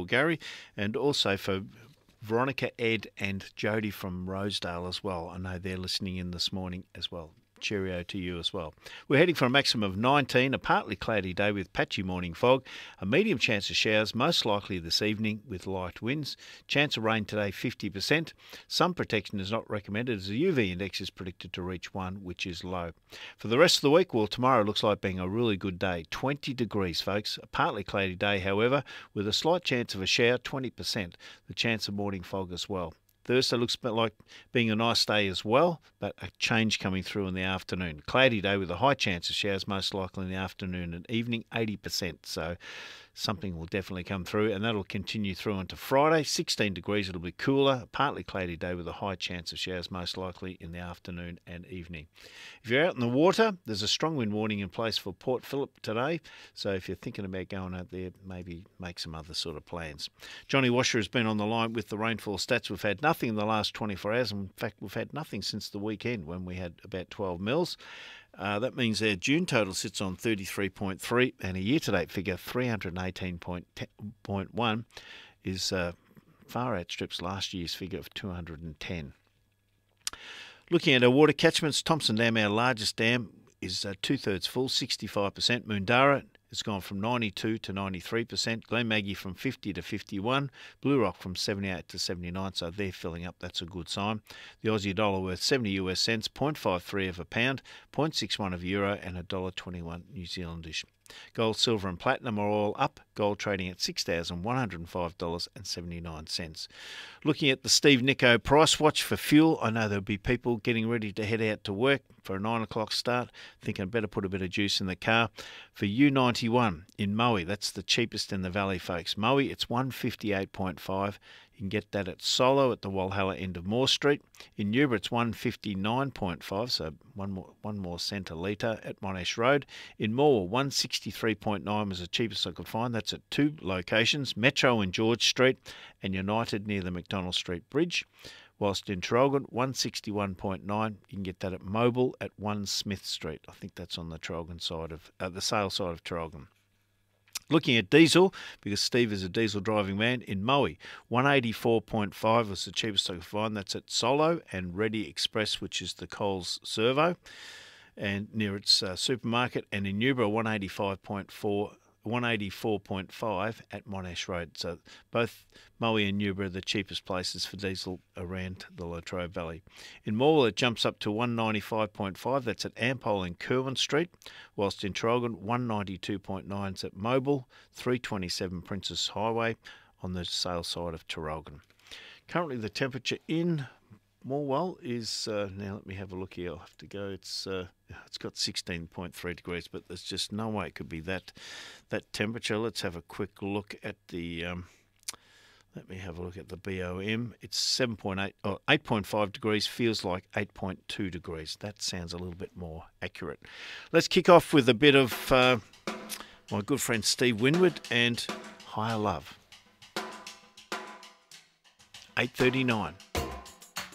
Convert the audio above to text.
Gary, and also for Veronica, Ed and Jody from Rosedale as well. I know they're listening in this morning as well. Cheerio to you as well. We're heading for a maximum of 19, a partly cloudy day with patchy morning fog, a medium chance of showers, most likely this evening with light winds. Chance of rain today, 50%. Sun protection is not recommended as the UV index is predicted to reach 1, which is low. For the rest of the week, well, tomorrow looks like being a really good day. 20 degrees, folks. A partly cloudy day, however, with a slight chance of a shower, 20%. The chance of morning fog as well. Thursday looks a bit like being a nice day as well, but a change coming through in the afternoon. Cloudy day with a high chance of showers, most likely in the afternoon and evening, 80%. So something will definitely come through, and that'll continue through into Friday. 16 degrees, it'll be cooler. A partly cloudy day with a high chance of showers, most likely in the afternoon and evening. If you're out in the water, there's a strong wind warning in place for Port Phillip today. So if you're thinking about going out there, maybe make some other sort of plans. Johnny Washer has been on the line with the rainfall stats. We've had nothing in the last 24 hours. In fact, we've had nothing since the weekend when we had about 12 mils. That means their June total sits on 33.3 and a year-to-date figure 318.1 is far outstrips last year's figure of 210. Looking at our water catchments, Thompson Dam, our largest dam, is two-thirds full, 65%. Moondara has gone from 92 to 93%. Glen Maggie from 50 to 51. Blue Rock from 78 to 79, so they're filling up. That's a good sign. The Aussie dollar worth 70 US cents, 0.53 of a pound, 0.61 of a euro, and $1.21 New Zealandish. Gold, silver and platinum are all up. Gold trading at $6,105.79. Looking at the Steve Nico price watch for fuel, I know there'll be people getting ready to head out to work for a 9 o'clock start, thinking I'd better put a bit of juice in the car. For U91 in Moe, that's the cheapest in the valley, folks. Moe, it's 158.5. You can get that at Solo at the Walhalla end of Moore Street. In Newborough, it's 159.5, so one more cent a litre at Monash Road. In Moore, 163.9 was the cheapest I could find. That's at two locations, Metro in George Street and United near the McDonald Street Bridge. Whilst in Traralgon, 161.9, you can get that at Mobile at 1 Smith Street. I think that's on the Traralgon side of the sale side of Traralgon. Looking at diesel, because Steve is a diesel driving man, in Moe, 184.5 was the cheapest I could find. That's at Solo and Ready Express, which is the Coles Servo, and near its supermarket. And in Newborough, 184.5 at Monash Road. So both Moe and Newborough are the cheapest places for diesel around the Latrobe Valley. In Morwell, it jumps up to 195.5. That's at Ampole and Kerwin Street. Whilst in Traralgon, 192.9 is at Mobile, 327 Princess Highway on the sale side of Traralgon. Currently, the temperature in Morwell is, now let me have a look here, I'll have to go, it's got 16.3 degrees, but there's just no way it could be that temperature. Let's have a quick look at the, let me have a look at the BOM. It's 8.5 degrees, feels like 8.2 degrees. That sounds a little bit more accurate. Let's kick off with a bit of my good friend Steve Winwood and Higher Love. 8:39.